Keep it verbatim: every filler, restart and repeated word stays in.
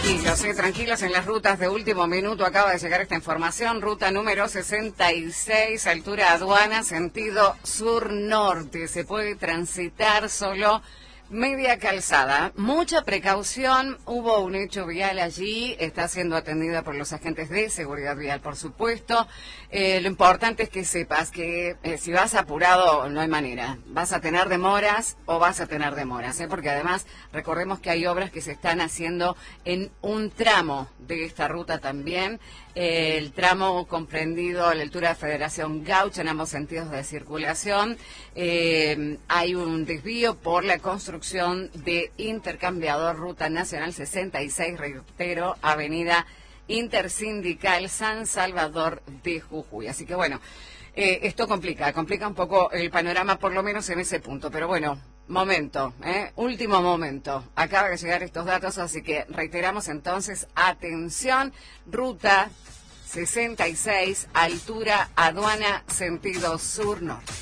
Tranquilos, eh, tranquilos en las rutas de último minuto. Acaba de llegar esta información. Ruta número sesenta y seis, altura aduana, sentido sur-norte. Se puede transitar solo media calzada. Mucha precaución. Hubo un hecho vial allí. Está siendo atendida por los agentes de seguridad vial, por supuesto. Eh, lo importante es que sepas que eh, si vas apurado no hay manera. Vas a tener demoras o vas a tener demoras, ¿eh? Porque además recordemos que hay obras que se están haciendo en un tramo de esta ruta también. Eh, el tramo comprendido a la altura de Federación Gaucha en ambos sentidos de circulación. Eh, hay un desvío por la construcción de intercambiador Ruta Nacional sesenta y seis, reitero, Avenida Intersindical San Salvador de Jujuy. Así que bueno, eh, esto complica, complica un poco el panorama, por lo menos en ese punto. Pero bueno, momento, ¿eh? último momento. Acaba de llegar estos datos, así que reiteramos entonces, atención, ruta sesenta y seis, altura aduana, sentido sur-norte.